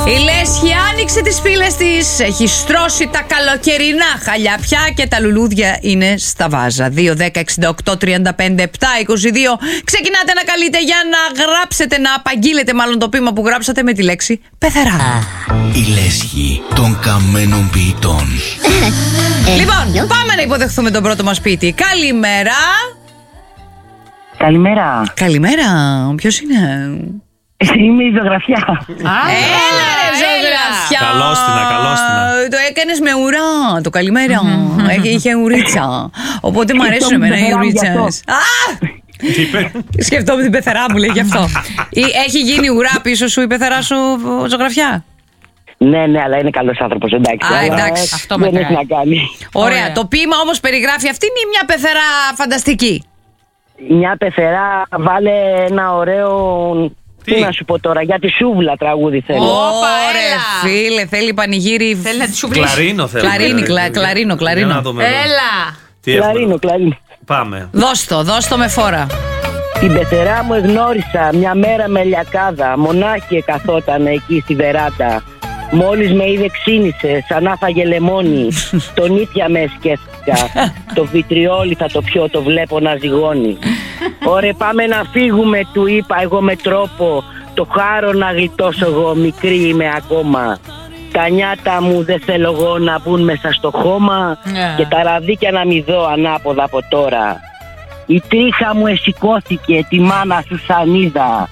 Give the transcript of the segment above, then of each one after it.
Η Λέσχη άνοιξε τις πύλες της, έχει στρώσει τα καλοκαιρινά χαλιά πια και τα λουλούδια είναι στα βάζα. 2, 10, 68, 35, 7, 22. Ξεκινάτε να καλείτε για να γράψετε, να απαγγείλετε μάλλον το ποίημα που γράψατε με τη λέξη πεθερά. Η Λέσχη των καμένων ποιητών. Λοιπόν, πάμε να υποδεχθούμε τον πρώτο μας ποιητή. Καλημέρα. Καλημέρα. Καλημέρα, ποιος είναι? Είμαι η Ζωγραφιά. Έλα ρε Ζωγραφιά. Καλόστινα. Το έκανες με ουρά, το καλημέρα. Είχε ουρίτσα. Οπότε μου αρέσουν εμένα οι ουρίτσες. Σκεφτόμουν την πεθερά μου, λέει γι' αυτό. Έχει γίνει ουρά πίσω σου η πεθερά σου, Ζωγραφιά? Ναι, αλλά είναι καλός άνθρωπος, εντάξει. Εντάξει. Αυτό δεν έχει να κάνει. Ωραία. Το ποίημα όμως περιγράφει αυτήν ή μια πεθερά φανταστική? Μια πεθερά, βάλε ένα ωραίο. Τι να σου πω τώρα, για τη σούβλα τραγούδι θέλει. Ωραία, φίλε, θέλει πανηγύρι. Θέλει να τη σουβλήσει. Κλαρίνο. Έλα. Κλαρίνο. Πάμε. Δώσ' το με φόρα. Την πεθερά μου εγνώρισα μια μέρα με λιακάδα. Μονάχη καθόταν εκεί στη βεράντα. Μόλις με είδε ξύνησε, σαν να φάγε λεμόνι. Τον ίδια με σκέφτηκα. Το βιτριόλι θα το πιω, το βλέπω να ζυγώνει. Ωραία, πάμε να φύγουμε, του είπα εγώ με τρόπο. Το χάρο να γλιτώσω εγώ, μικρή είμαι ακόμα. Τα νιάτα μου δεν θέλω εγώ να μπουν μέσα στο χώμα. Και τα ραδίκια να μη δω ανάποδα από τώρα. Η τρίχα μου εσηκώθηκε, τη μάνα σου σαν είδα.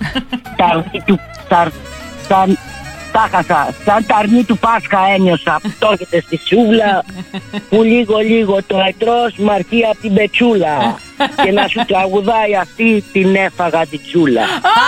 Τα χάσα, σαν τα αρνί του Πάσχα ένιωσα που το έχετε στη σούβλα, που λίγο το έτρος μαρκεί απ' την πετσούλα και να σου τραγουδάει αυτή την έφαγα την τσούλα.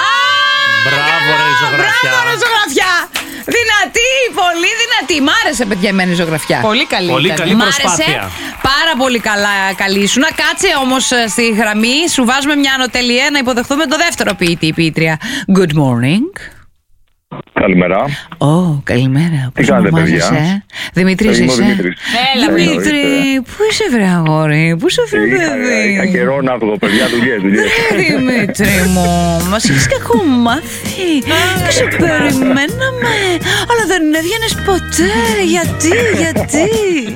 Μπράβο ρε Ζωγραφιά. Δυνατή, πολύ δυνατή. Μ' άρεσε παιδιά εμένα η Ζωγραφιά. Πολύ καλή. Πολύ καλή προσπάθεια. Πάρα πολύ καλή σου. Να κάτσε όμως στη γραμμή. Σου βάζουμε μια ανωτελεία να υποδεχθούμε το δεύτερο ποιητή ή ποιήτρια. Good morning. Καλημέρα. Καλημέρα. Τι κάνετε, παιδιά? Δημήτρης είσαι? Έλα, Δημήτρη, πού είσαι βρε αγόρι, πού είσαι βρε παιδί? Είχα καιρό να βγω, παιδιά, δουλειές. Δημήτρη μου, μας έχεις κακό μάθει και σε περιμέναμε, αλλά δεν έβγαινες ποτέ. Γιατί?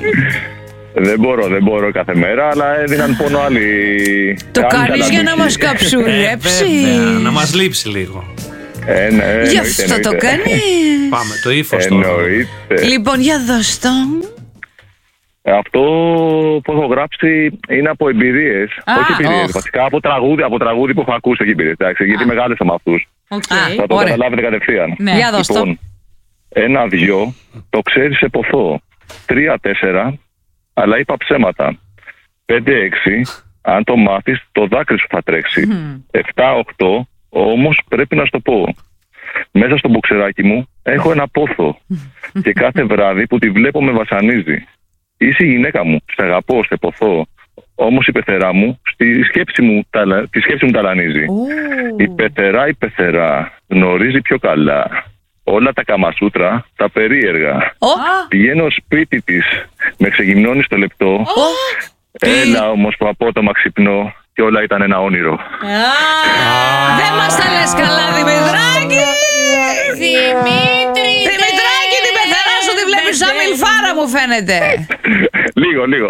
Δεν μπορώ κάθε μέρα, αλλά έδιναν πόνο άλλοι. Το κάνεις για να μας καψουρέψει? Να μας λείψει λίγο. Γι' αυτό το κάνει. Πάμε, το ύφος τώρα. Λοιπόν, για δώσ' το. Αυτό που έχω γράψει είναι από εμπειρίες. Όχι εμπειρίες, βασικά από τραγούδι που έχω ακούσει, όχι εμπειρίες, γιατί μεγάλωσα με αυτούς. Θα το καταλάβετε κατευθείαν. Για δώσ' το. Λοιπόν, 1-2, το ξέρεις σε ποθώ. 3-4, αλλά είπα ψέματα. 5-6, αν το μάθεις το δάκρυ σου θα τρέξει. 7-8, όμως πρέπει να σου το πω. Μέσα στο μποξεράκι μου έχω ένα πόθο και κάθε βράδυ που τη βλέπω με βασανίζει. Είσαι η γυναίκα μου, σε αγαπώ, σε ποθώ. Όμως η πεθερά μου τη σκέψη μου ταλανίζει. Η πεθερά γνωρίζει πιο καλά όλα τα καμασούτρα, τα περίεργα. Πηγαίνω σπίτι της, με ξεγυμνώνει στο λεπτό. Έλα όμως που απότομα ξυπνώ και όλα ήταν ένα όνειρο. Δεν μας τα λες καλά, Δημητράκη! Δημητράκη, την πεθερά σου τη βλέπεις σαν μιλφάρα, μου φαίνεται. Λίγο.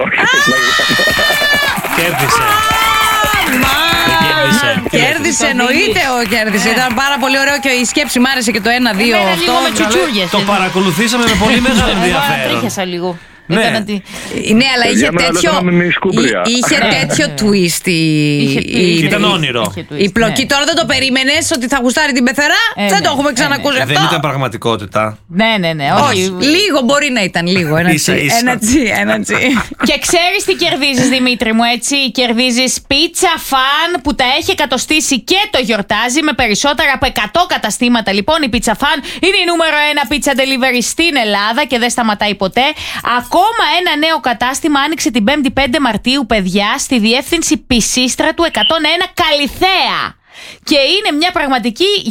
Κέρδισε, εννοείται κέρδισε. Ήταν πάρα πολύ ωραίο και η σκέψη μ' άρεσε και το 1-2 αυτό. Το παρακολουθήσαμε με πολύ μεγάλο ενδιαφέρον. Τρίχιασα λίγο. Ναι, αλλά είχε τέτοιο twist. Ήταν όνειρο. Η πλοκή τώρα δεν το περίμενες ότι θα γουστάρει την πεθερά. Δεν το έχουμε ξανακούσει αυτό. Δεν ήταν πραγματικότητα. Ναι, όχι. Λίγο μπορεί να ήταν λίγο. Ένα τσι. Και ξέρεις τι κερδίζεις, Δημήτρη μου, έτσι? Κερδίζεις πίτσα φαν που τα έχει εκατοστήσει και το γιορτάζει με περισσότερα από 100 καταστήματα. Λοιπόν, η πίτσα φαν είναι η νούμερο 1 πίτσα delivery στην Ελλάδα και δεν σταματάει ποτέ. Ακόμα ένα νέο κατάστημα άνοιξε την 5η 5 Μαρτίου, παιδιά, στη διεύθυνση Πισίστρατου 101 Καλιθέα. Και είναι μια πραγματική γιορτή γεύσεων για τους pizza lovers. Να πάρεις τις πίτσες, να τις ευχαριστηθείς.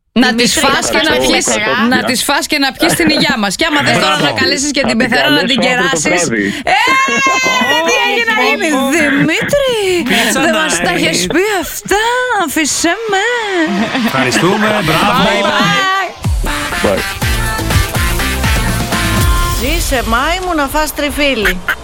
Να τις φας και να πιείς, να τις φας και να πιείς την υγειά μας. Και άμα θες τώρα να καλέσεις και την πεθερά να την κεράσεις. Τι έγινε να γίνει, Δημήτρη? Δεν μας τα έχεις πει αυτά, αφήσέ με. Ευχαριστούμε, μπράβο. Ζήσε Μάη μου να φας τριφύλι.